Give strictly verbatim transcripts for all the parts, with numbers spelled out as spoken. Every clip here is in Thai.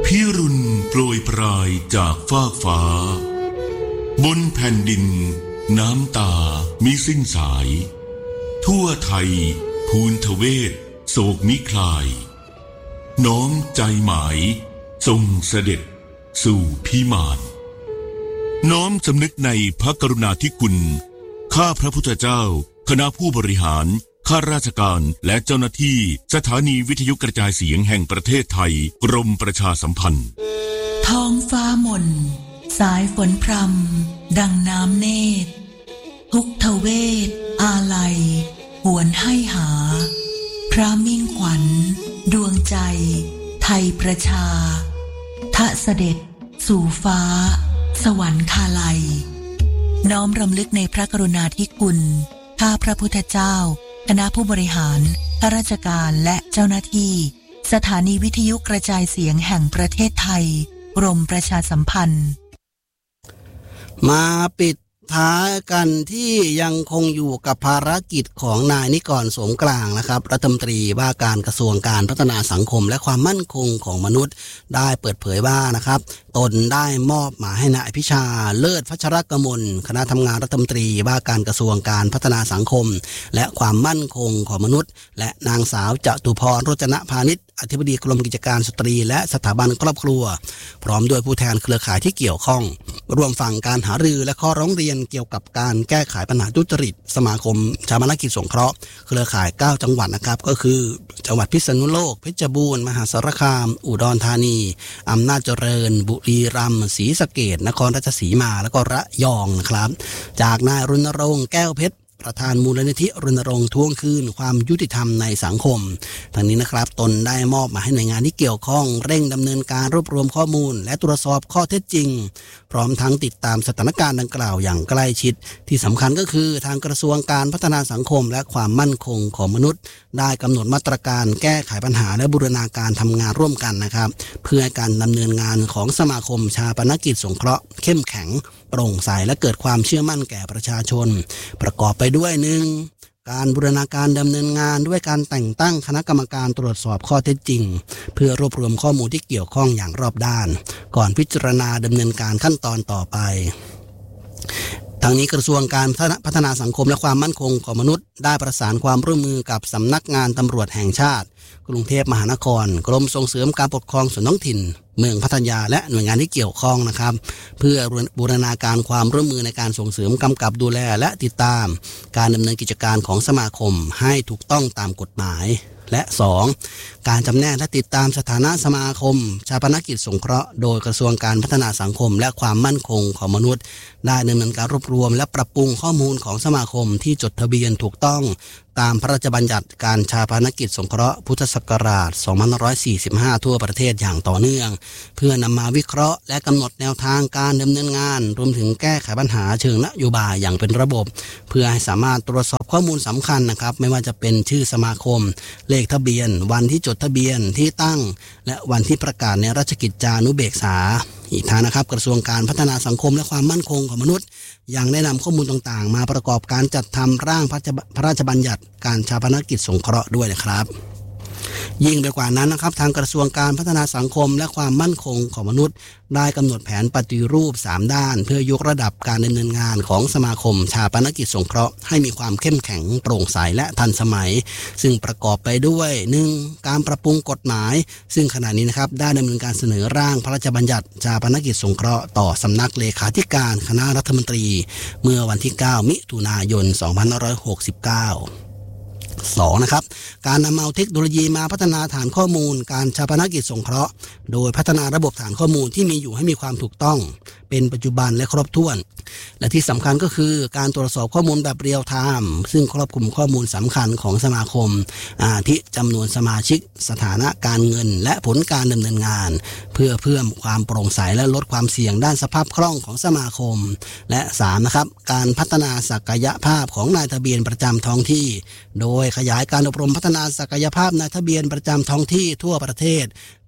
พิรุณโปรยปลายจากฟากฟ้าบนแผ่นดินน้ำตามิสิ้นสายทั่วไทยภูนทเวศโศกมิคลายน้อมใจหมายทรงเสด็จสู่พิมานน้อมสำนึกในพระกรุณาธิคุณข้าพระพุทธเจ้าคณะผู้บริหารข้าราชการและเจ้าหน้าที่สถานีวิทยุกระจายเสียงแห่งประเทศไทยกรมประชาสัมพันธ์ท้องฟ้าหม่นสายฝนพรำดังน้ำเนตรทุกทเวศอาลัยหวนให้หาพระมิ่งขวัญดวงใจไทยประชาทะเสด็จสู่ฟ้าสวรรคาลัยน้อมรำลึกในพระกรุณาธิคุณข้าพระพุทธเจ้าคณะผู้บริหารข้าราชการและเจ้าหน้าที่สถานีวิทยุกระจายเสียงแห่งประเทศไทยกรมประชาสัมพันธ์มาปิดท้ายกันที่ยังคงอยู่กับภารกิจของนายนิกร โสมกลางนะครับรัฐมนตรีว่าการกระทรวงการพัฒนาสังคมและความมั่นคงของมนุษย์ได้เปิดเผยว่านะครับตนได้มอบหมายให้นายพิชาเลิศพัชรกมลคณะทำงานรัฐมนตรีว่าการกระทรวงการพัฒนาสังคมและความมั่นคงของมนุษย์และนางสาวจตุพรโรจนพานิชอธิบดีกรมกิจการสตรีและสถาบันครอบครัวพร้อมด้วยผู้แทนเครือข่ายที่เกี่ยวข้องร่วมฟังการหารือและข้อร้องเรียนเกี่ยวกับการแก้ไขปัญหาทุจริตสมาคมชาปนกิจสงเคราะห์เครือข่ายเก้าจังหวัดนะครับก็คือจังหวัดพิษณุโลกเพชรบูรณ์มหาสารคามอุดรธานีอำนาจเจริญบุรีรัมย์ศรีสะเกษนครราชสีมาและก็ระยองนะครับจากนายรณรงค์แก้วเพชรประธานมูลนิธิรณรงค์ทวงคืนความยุติธรรมในสังคมทางนี้นะครับตนได้มอบหมายให้หน่วยงานที่เกี่ยวข้องเร่งดำเนินการรวบรวมข้อมูลและตรวจสอบข้อเท็จจริงพร้อมทั้งติดตามสถานการณ์ดังกล่าวอย่างใกล้ชิดที่สำคัญก็คือทางกระทรวงการพัฒนาสังคมและความมั่นคงของมนุษย์ได้กำหนดมาตรการแก้ไขปัญหาและบูรณาการทำงานร่วมกันนะครับเพื่อการดำเนินงานของสมาคมชาปนกิจสงเคราะห์เข้มแข็งโปร่งใสและเกิดความเชื่อมั่นแก่ประชาชนประกอบไปด้วยหนึ่งการบูรณาการดำเนินงานด้วยการแต่งตั้งคณะกรรมการตรวจสอบข้อเท็จจริงเพื่อรวบรวมข้อมูลที่เกี่ยวข้องอย่างรอบด้านก่อนพิจารณาดำเนินการขั้นตอนต่อไปทางนี้กระทรวงการพัฒนาสังคมและความมั่นคงของมนุษย์ได้ประสานความร่วมมือกับสำนักงานตำรวจแห่งชาติกรุงเทพมหานครกรมส่งเสริมการปกครองส่วนท้องถิ่นเมืองพัทยาและหน่วยงานที่เกี่ยวข้องนะครับเพื่อบูรณาการความร่วมมือในการส่งเสริมกำกับดูแลและติดตามการดำเนินกิจการของสมาคมให้ถูกต้องตามกฎหมายและสองการจำแนกและติดตามสถานะสมาคมชาปนกิจสงเคราะห์โดยกระทรวงการพัฒนาสังคมและความมั่นคงของมนุษย์ได้ดำเนินการรวบรวมและปรับปรุงข้อมูลของสมาคมที่จดทะเบียนถูกต้องตามพระราชบัญญัติการชาปนกิจสงเคราะห์พุทธศักราชสองพันห้าร้อยสี่สิบห้าทั่วประเทศอย่างต่อเนื่องเพื่อนำมาวิเคราะห์และกำหนดแนวทางการดำเนินงานรวมถึงแก้ไขปัญหาเชิงนโยบายอย่างเป็นระบบเพื่อให้สามารถตรวจสอบข้อมูลสำคัญนะครับไม่ว่าจะเป็นชื่อสมาคมเลขทะเบียนวันที่จดทะเบียนที่ตั้งและวันที่ประกาศในราชกิจจานุเบกษาอีกทางนะครับกระทรวงการพัฒนาสังคมและความมั่นคงของมนุษย์ยังได้นำข้อมูลต่างๆมาประกอบการจัดทำร่างพระราชบัญญัติการชาปนกิจสงเคราะห์ด้วยนะครับยิ่งไปกว่านั้นนะครับทางกระทรวงการพัฒนาสังคมและความมั่นคงของมนุษย์ได้กำหนดแผนปฏิรูปสามด้านเพื่อยกระดับการดำเนินงานของสมาคมชาปนกิจสงเคราะห์ให้มีความเข้มแข็งโปร่งใสและทันสมัยซึ่งประกอบไปด้วยหนึ่งการปรับปรุงกฎหมายซึ่งขณะนี้นะครับได้ดำเนินการเสนอร่างพระราชบัญญัติชาปนกิจสงเคราะห์ต่อสำนักเลขาธิการคณะรัฐมนตรีเมื่อวันที่เก้ามิถุนายนสองพันห้าร้อยหกสิบเก้าสองนะครับการนำเอาเทคโนโลยีมาพัฒนาฐานข้อมูลการชาปนกิจสงเคราะห์โดยพัฒนาระบบฐานข้อมูลที่มีอยู่ให้มีความถูกต้องเป็นปัจจุบันและครบถ้วนและที่สำคัญก็คือการตรวจสอบข้อมูลแบบเรียลไทม์ซึ่งครอบคลุมข้อมูลสำคัญของสมาคมอาทิจำนวนสมาชิกสถานะการเงินและผลการดำเนินงานเพื่อเพิ่มความโปร่งใสและลดความเสี่ยงด้านสภาพคล่องของสมาคมและสามนะครับการพัฒนาศักยภาพของนายทะเบียนประจำท้องที่โดยขยายการอบรมพัฒนาศักยภาพนายทะเบียนประจำท้องที่ทั่วประเทศ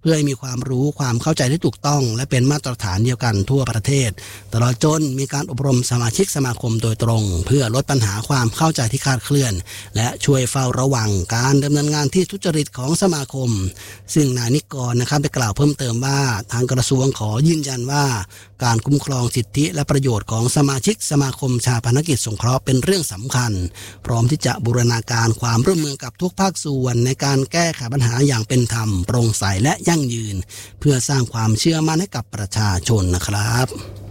เพื่อให้มีความรู้ความเข้าใจที่ถูกต้องและเป็นมาตรฐานเดียวกันทั่วประเทศตลอดจนมีการอบรมสมาชิกสมาคมโดยตรงเพื่อลดปัญหาความเข้าใจที่คลาดเคลื่อนและช่วยเฝ้าระวังการดำเนินงานที่ทุจริตของสมาคมซึ่งนายนิกรนะครับได้กล่าวเพิ่มเติมว่าทางกระทรวงขอยืนยันว่าการคุ้มครองสิทธิและประโยชน์ของสมาชิกสมาคมชาปนกิจสงเคราะห์เป็นเรื่องสำคัญพร้อมที่จะบูรณาการความร่วมมือกับทุกภาคส่วนในการแก้ไขปัญหาอย่างเป็นธรรมโปร่งใสและยั่งยืนเพื่อสร้างความเชื่อมั่นให้กับประชาชนนะครับ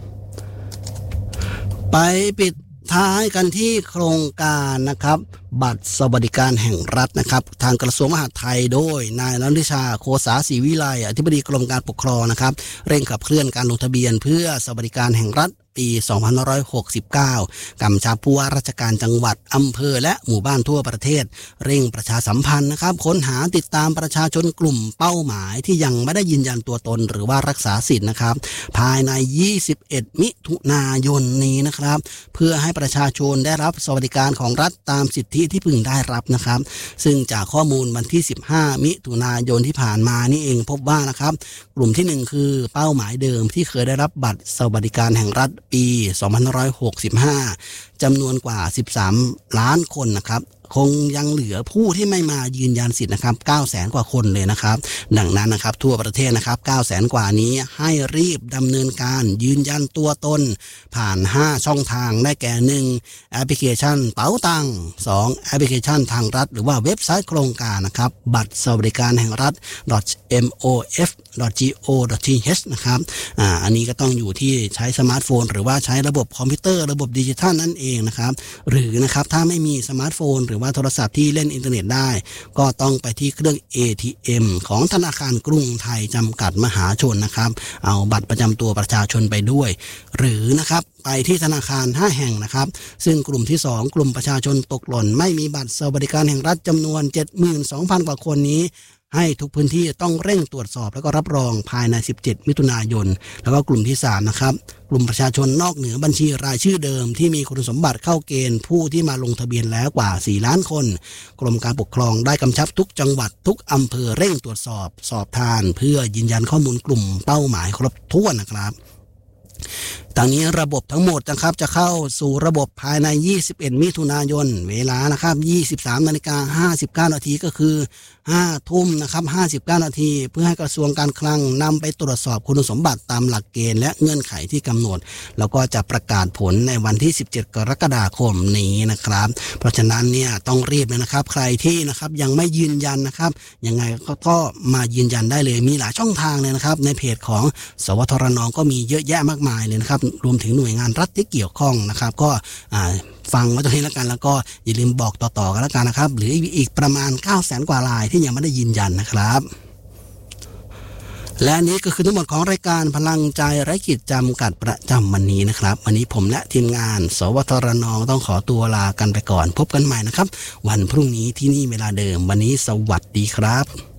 ไปปิดท้ายกันที่โครงการนะครับบัตรสวัสดิการแห่งรัฐนะครับทางกระทรวงมหาดไทยโดยนายณัฐิชาโคสาศรีวิไลอธิบดีกรมการปกครองนะครับเร่งขับเคลื่อนการลงทะเบียนเพื่อสวัสดิการแห่งรัฐปีสองพันห้าร้อยหกสิบเก้ากำชับผู้ว่าราชการจังหวัดอำเภอและหมู่บ้านทั่วประเทศเร่งประชาสัมพันธ์นะครับค้นหาติดตามประชาชนกลุ่มเป้าหมายที่ยังไม่ได้ยืนยันตัวตนหรือว่ารักษาสิทธิ์นะครับภายในยี่สิบเอ็ดมิถุนายนนี้นะครับเพื่อให้ประชาชนได้รับสวัสดิการของรัฐตามสิทธิที่พึงได้รับนะครับซึ่งจากข้อมูลวันที่สิบห้ามิถุนายนที่ผ่านมานี่เองพบว่านะครับกลุ่มที่หนึ่งคือเป้าหมายเดิมที่เคยได้รับบัตรสวัสดิการแห่งรัฐปีสองพันห้าร้อยหกสิบห้าจำนวนกว่าสิบสามล้านคนนะครับคงยังเหลือผู้ที่ไม่มายืนยันสิทธิ์นะครับเก้าแสนกว่าคนเลยนะครับดังนั้นนะครับทั่วประเทศนะครับเก้าแสนกว่านี้ให้รีบดำเนินการยืนยันตัวตนผ่านห้าช่องทางได้แก่หนึ่งแอปพลิเคชันเป๋าตังค์สองแอปพลิเคชันทางรัฐหรือว่าเว็บไซต์โครงการนะครับบัตรสวัสดิการแห่งรัฐ เอ็ม โอ เอฟ ดอท จี โอ ดอท ที เอช นะครับอ่าอันนี้ก็ต้องอยู่ที่ใช้สมาร์ทโฟนหรือว่าใช้ระบบคอมพิวเตอร์ระบบดิจิทัลนั่นเองนะครับหรือนะครับถ้าไม่มีสมาร์ทโฟนหรือว่าโทรศัพท์ที่เล่นอินเทอร์เน็ตได้ก็ต้องไปที่เครื่อง เอ ที เอ็ม ของธนาคารกรุงไทยจำกัดมหาชนนะครับเอาบัตรประจำตัวประชาชนไปด้วยหรือนะครับไปที่ธนาคารห้าแห่งนะครับซึ่งกลุ่มที่สองกลุ่มประชาชนตกหล่นไม่มีบัตรสวัสดิการแห่งรัฐจำนวน เจ็ดหมื่นสองพัน กว่าคนนี้ให้ทุกพื้นที่ต้องเร่งตรวจสอบแล้วก็รับรองภายในสิบเจ็ดมิถุนายนแล้วก็กลุ่มที่สามนะครับกลุ่มประชาชนนอกเหนือบัญชีรายชื่อเดิมที่มีคุณสมบัติเข้าเกณฑ์ผู้ที่มาลงทะเบียนแล้วกว่าสี่ล้านคนกรมการปกครองได้กำชับทุกจังหวัดทุกอำเภอเร่งตรวจสอบสอบทานเพื่อยืนยันข้อมูลกลุ่มเป้าหมายครบถ้วนนะครับตอนนี้ระบบทั้งหมดนะครับจะเข้าสู่ระบบภายในยี่สิบเอ็ดมิถุนายนเวลานะครับ ยี่สิบสามนาฬิกาห้าสิบเก้านาทีก็คือห้าทุ่มนะครับห้าสิบเก้านาทีเพื่อให้กระทรวงการคลังนำไปตรวจสอบคุณสมบัติตามหลักเกณฑ์และเงื่อนไขที่กำหนดแล้วก็จะประกาศผลในวันที่สิบเจ็ดกรกฎาคมนี้นะครับเพราะฉะนั้นเนี่ยต้องรีบเลยนะครับใครที่นะครับยังไม่ยืนยันนะครับยังไงก็ก็มายืนยันได้เลยมีหลายช่องทางเลยนะครับในเพจของสวทรนก็มีเยอะแยะมากมายเลยนะครับรวมถึงหน่วยงานรัฐที่เกี่ยวข้องนะครับก็อ่าฟังไว้ตรงนี้แล้วกันแล้วก็อย่าลืมบอกต่อๆกันแล้วกันนะครับหรืออีกประมาณเก้าแสนกว่ารายที่ยังไม่ได้ยืนยันนะครับและนี้ก็คือทั้งหมดของรายการพลังใจไร้ขีดจำกัดประจำวันนี้นะครับวันนี้ผมและทีมงานสวทรนต้องขอตัวลากันไปก่อนพบกันใหม่นะครับวันพรุ่งนี้ที่นี่เวลาเดิมวันนี้สวัสดีครับ